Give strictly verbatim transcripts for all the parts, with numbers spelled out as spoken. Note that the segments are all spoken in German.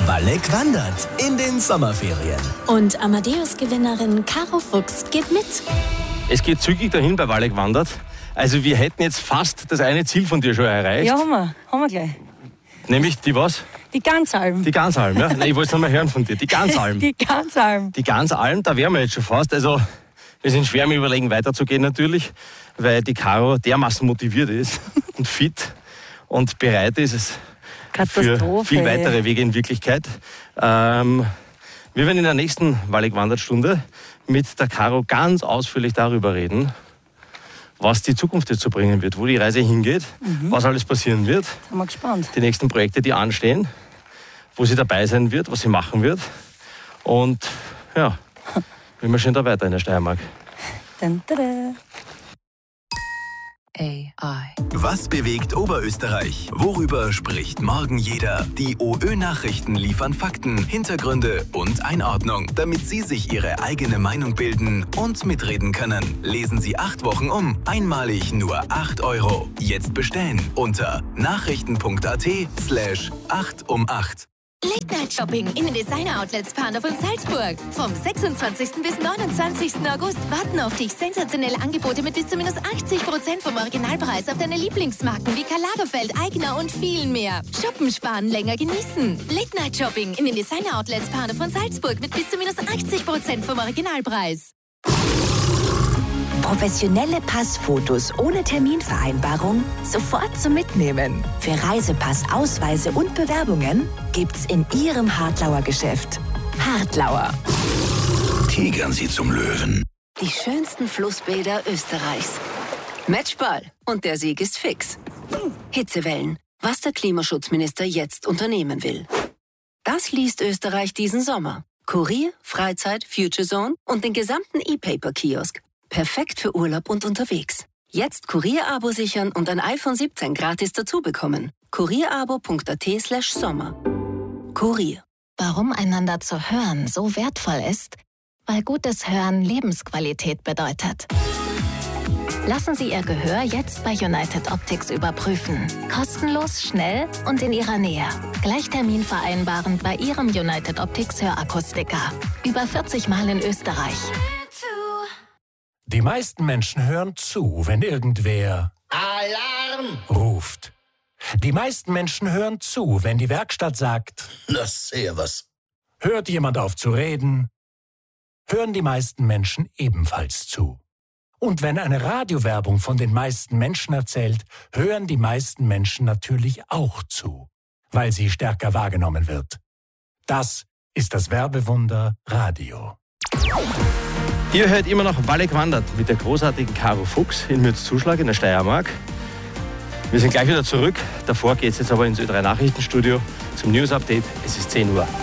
Walleck wandert in den Sommerferien. Und Amadeus-Gewinnerin Caro Fuchs geht mit. Es geht zügig dahin bei Walleck wandert. Also wir hätten jetzt fast das eine Ziel von dir schon erreicht. Ja, haben wir. Haben wir gleich. Nämlich die was? Die Ganzalm. Die Ganzalm, ja. Nein, ich wollte es noch mal hören von dir. Die Ganzalm. Die Ganzalm. Die Ganzalm, da wären wir jetzt schon fast. Also wir sind schwer im Überlegen weiterzugehen natürlich, weil die Caro dermaßen motiviert ist und fit und bereit ist es für viel weitere Wege in Wirklichkeit. Ähm, wir werden in der nächsten Walleck Wanderstunde mit der Caro ganz ausführlich darüber reden, was die Zukunft jetzt so bringen wird, wo die Reise hingeht, mhm. was alles passieren wird. Sind wir gespannt. Die nächsten Projekte, die anstehen, wo sie dabei sein wird, was sie machen wird. Und ja, wie wir schon da weiter in der Steiermark. Dun, dun, dun. A I. Was bewegt Oberösterreich? Worüber spricht morgen jeder? Die OÖ-Nachrichten liefern Fakten, Hintergründe und Einordnung, damit Sie sich Ihre eigene Meinung bilden und mitreden können. Lesen Sie acht Wochen um, einmalig nur acht Euro. Jetzt bestellen unter nachrichten.at slash acht um acht. Late-Night-Shopping in den Designer-Outlets Pandorf und Salzburg. Vom sechsundzwanzigsten bis neunundzwanzigsten August warten auf dich sensationelle Angebote mit bis zu minus achtzig Prozent vom Originalpreis auf deine Lieblingsmarken wie Karl Lagerfeld, Aigner und viel mehr. Shoppen, sparen, länger genießen. Late-Night-Shopping in den Designer-Outlets Pandorf und Salzburg mit bis zu minus achtzig Prozent vom Originalpreis. Professionelle Passfotos ohne Terminvereinbarung sofort zum Mitnehmen. Für Reisepass, Ausweise und Bewerbungen gibt's in Ihrem Hartlauer Geschäft. Hartlauer. Tigern Sie zum Löwen. Die schönsten Flussbäder Österreichs. Matchball. Und der Sieg ist fix. Hitzewellen. Was der Klimaschutzminister jetzt unternehmen will. Das liest Österreich diesen Sommer. Kurier, Freizeit, Future Zone und den gesamten E-Paper-Kiosk. Perfekt für Urlaub und unterwegs. Jetzt Kurier-Abo sichern und ein iPhone siebzehn gratis dazu bekommen. kurierabo.at slash Sommer. Kurier. Warum einander zu hören so wertvoll ist? Weil gutes Hören Lebensqualität bedeutet. Lassen Sie Ihr Gehör jetzt bei United Optics überprüfen. Kostenlos, schnell und in Ihrer Nähe. Gleich Termin vereinbaren bei Ihrem United Optics Hörakustiker. Über vierzig Mal in Österreich. Die meisten Menschen hören zu, wenn irgendwer Alarm ruft. Die meisten Menschen hören zu, wenn die Werkstatt sagt, das sehr was. Hört jemand auf zu reden, hören die meisten Menschen ebenfalls zu. Und wenn eine Radiowerbung von den meisten Menschen erzählt, hören die meisten Menschen natürlich auch zu, weil sie stärker wahrgenommen wird. Das ist das Werbewunder Radio. Ihr hört immer noch Walleck wandert mit der großartigen Caro Fuchs in Mürzzuschlag in der Steiermark. Wir sind gleich wieder zurück. Davor geht es jetzt aber ins Ö drei Nachrichtenstudio zum News-Update. Es ist zehn Uhr.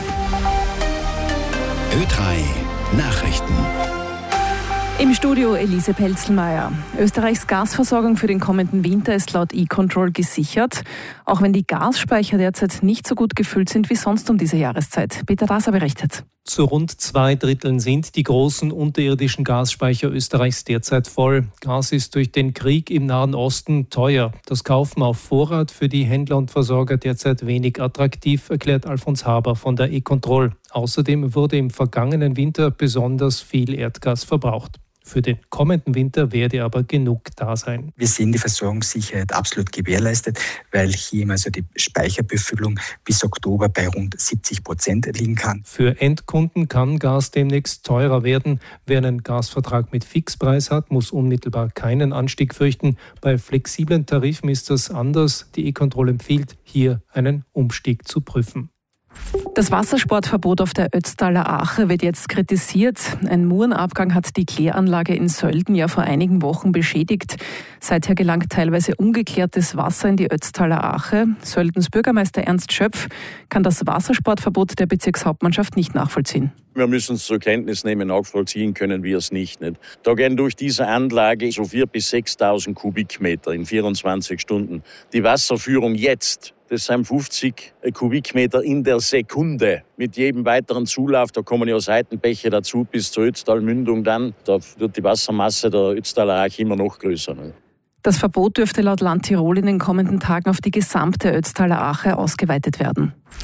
Ö drei Nachrichten. Im Studio Elise Pelzelmeier. Österreichs Gasversorgung für den kommenden Winter ist laut E-Control gesichert, auch wenn die Gasspeicher derzeit nicht so gut gefüllt sind wie sonst um diese Jahreszeit. Peter Raser berichtet. Zu rund zwei Dritteln sind die großen unterirdischen Gasspeicher Österreichs derzeit voll. Gas ist durch den Krieg im Nahen Osten teuer. Das Kaufen auf Vorrat für die Händler und Versorger derzeit wenig attraktiv, erklärt Alfons Haber von der E-Control. Außerdem wurde im vergangenen Winter besonders viel Erdgas verbraucht. Für den kommenden Winter werde aber genug da sein. Wir sehen die Versorgungssicherheit absolut gewährleistet, weil hier also die Speicherbefüllung bis Oktober bei rund siebzig Prozent liegen kann. Für Endkunden kann Gas demnächst teurer werden. Wer einen Gasvertrag mit Fixpreis hat, muss unmittelbar keinen Anstieg fürchten. Bei flexiblen Tarifen ist das anders. Die E-Control empfiehlt, hier einen Umstieg zu prüfen. Das Wassersportverbot auf der Ötztaler Ache wird jetzt kritisiert. Ein Murenabgang hat die Kläranlage in Sölden ja vor einigen Wochen beschädigt. Seither gelangt teilweise ungeklärtes Wasser in die Ötztaler Ache. Söldens Bürgermeister Ernst Schöpf kann das Wassersportverbot der Bezirkshauptmannschaft nicht nachvollziehen. Wir müssen es zur Kenntnis nehmen, nachvollziehen können wir es nicht, nicht. Da gehen durch diese Anlage so viertausend bis sechstausend Kubikmeter in vierundzwanzig Stunden. Die Wasserführung jetzt, das sind fünfzig Kubikmeter in der Sekunde. Mit jedem weiteren Zulauf, da kommen ja Seitenbäche dazu bis zur Ötztalmündung dann. Da wird die Wassermasse der Ötztaler Ache immer noch größer. Ne? Das Verbot dürfte laut Land Tirol in den kommenden Tagen auf die gesamte Ötztaler Ache ausgeweitet werden.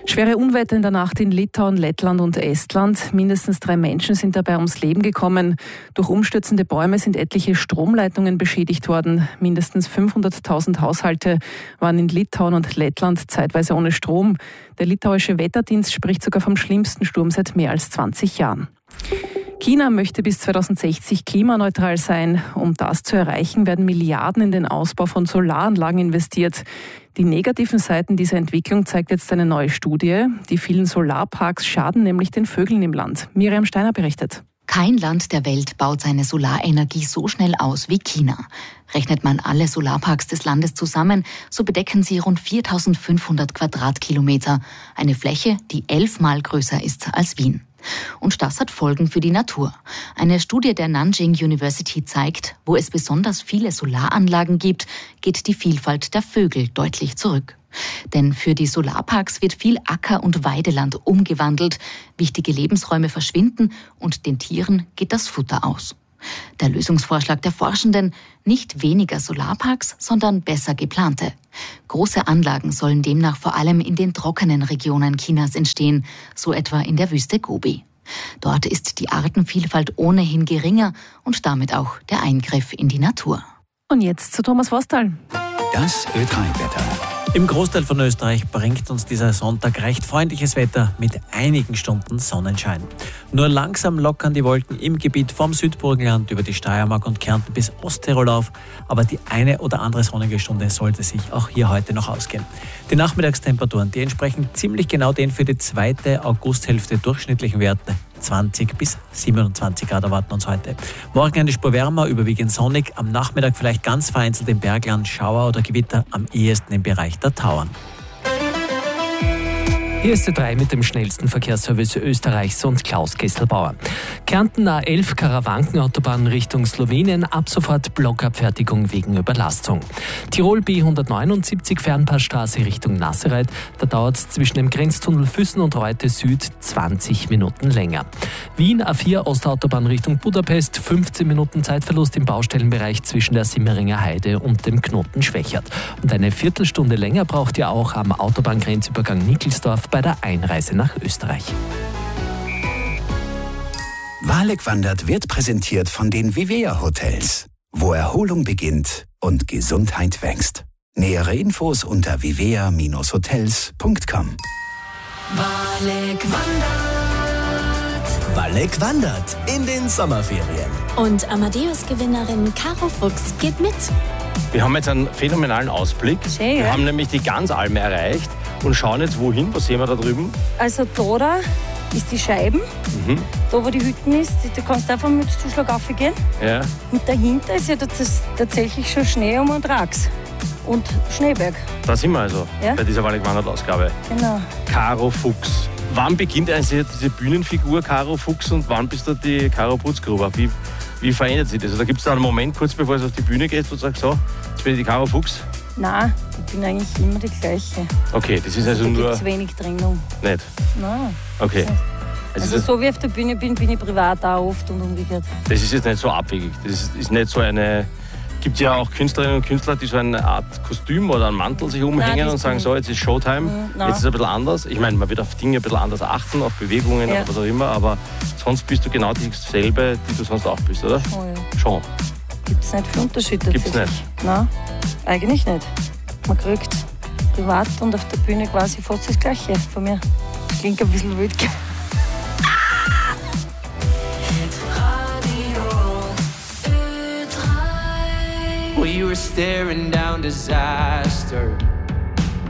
Schwere Unwetter in der Nacht in Litauen, Lettland und Estland. Mindestens drei Menschen sind dabei ums Leben gekommen. Durch umstürzende Bäume sind etliche Stromleitungen beschädigt worden. Mindestens fünfhunderttausend Haushalte waren in Litauen und Lettland zeitweise ohne Strom. Der litauische Wetterdienst spricht sogar vom schlimmsten Sturm seit mehr als zwanzig Jahren. China möchte bis zweitausendsechzig klimaneutral sein. Um das zu erreichen, werden Milliarden in den Ausbau von Solaranlagen investiert. Die negativen Seiten dieser Entwicklung zeigt jetzt eine neue Studie. Die vielen Solarparks schaden nämlich den Vögeln im Land. Miriam Steiner berichtet. Kein Land der Welt baut seine Solarenergie so schnell aus wie China. Rechnet man alle Solarparks des Landes zusammen, so bedecken sie rund viertausendfünfhundert Quadratkilometer. Eine Fläche, die elfmal größer ist als Wien. Und das hat Folgen für die Natur. Eine Studie der Nanjing University zeigt, wo es besonders viele Solaranlagen gibt, geht die Vielfalt der Vögel deutlich zurück. Denn für die Solarparks wird viel Acker- und Weideland umgewandelt, wichtige Lebensräume verschwinden und den Tieren geht das Futter aus. Der Lösungsvorschlag der Forschenden: nicht weniger Solarparks, sondern besser geplante. Große Anlagen sollen demnach vor allem in den trockenen Regionen Chinas entstehen, so etwa in der Wüste Gobi. Dort ist die Artenvielfalt ohnehin geringer und damit auch der Eingriff in die Natur. Und jetzt zu Thomas Vostal. Das Ö drei Wetter. Im Großteil von Österreich bringt uns dieser Sonntag recht freundliches Wetter mit einigen Stunden Sonnenschein. Nur langsam lockern die Wolken im Gebiet vom Südburgenland über die Steiermark und Kärnten bis Osttirol auf, aber die eine oder andere sonnige Stunde sollte sich auch hier heute noch ausgehen. Die Nachmittagstemperaturen, die entsprechen ziemlich genau den für die zweite Augusthälfte durchschnittlichen Werten. zwanzig bis siebenundzwanzig Grad erwarten uns heute. Morgen eine Spur wärmer, überwiegend sonnig. Am Nachmittag vielleicht ganz vereinzelt im Bergland Schauer oder Gewitter, am ehesten im Bereich der Tauern. Hier ist Ö drei mit dem schnellsten Verkehrsservice Österreichs und Klaus Kesselbauer. Kärnten A elf Karawankenautobahn Richtung Slowenien, ab sofort Blockabfertigung wegen Überlastung. Tirol B hundertneunundsiebzig Fernpassstraße Richtung Nassereit, da dauert es zwischen dem Grenztunnel Füssen und Reute Süd zwanzig Minuten länger. Wien A vier Ostautobahn Richtung Budapest, fünfzehn Minuten Zeitverlust im Baustellenbereich zwischen der Simmeringer Heide und dem Knoten Schwächert. Und eine Viertelstunde länger braucht ihr auch am Autobahngrenzübergang Nickelsdorf bei der Einreise nach Österreich. Wahlek wandert wird präsentiert von den Vivea Hotels, wo Erholung beginnt und Gesundheit wächst. Nähere Infos unter vivea Bindestrich hotels Punkt com. Wahlek wandert. Wahlek wandert in den Sommerferien. Und Amadeus-Gewinnerin Caro Fuchs geht mit. Wir haben jetzt einen phänomenalen Ausblick. Schön, wir ja? haben nämlich die Ganzalme erreicht und schauen jetzt wohin. Was sehen wir da drüben? Also da, da ist die Scheiben. Mhm. Da, wo die Hütten ist, da kannst du einfach mit Zuschlag raufgehen. Ja. Und dahinter ist ja das tatsächlich schon Schnee um und Rax. Und Schneeberg. Da sind wir also, ja? bei dieser Wahlek wandert-Ausgabe. Genau. Caro Fuchs. Wann beginnt eigentlich diese Bühnenfigur Caro Fuchs und wann bist du die Caro Putzgruber? Wie, wie verändert sich das? Also, da gibt es da einen Moment, kurz bevor es auf die Bühne geht, wo du sagst, so, jetzt bin ich die Caro Fuchs? Nein, ich bin eigentlich immer die gleiche. Okay, das ist also da nur... Da gibt es wenig Trennung. Nicht? Nein. Okay. Also, also so wie auf der Bühne bin, bin ich privat auch oft und umgekehrt. Das ist jetzt nicht so abwegig. Das ist, ist nicht so eine... Es gibt ja auch Künstlerinnen und Künstler, die so eine Art Kostüm oder einen Mantel sich umhängen Nein, und sagen, so, jetzt ist Showtime, mhm, jetzt ist es ein bisschen anders. Ich meine, man wird auf Dinge ein bisschen anders achten, auf Bewegungen ja. oder was auch immer, aber sonst bist du genau dieselbe, die du sonst auch bist, oder? Schon, ja. Schon. Gibt es nicht viel Unterschiede? Gibt es nicht? Nein, eigentlich nicht. Man kriegt privat und auf der Bühne quasi fast das Gleiche von mir. Das klingt ein bisschen wild. We were staring down disaster.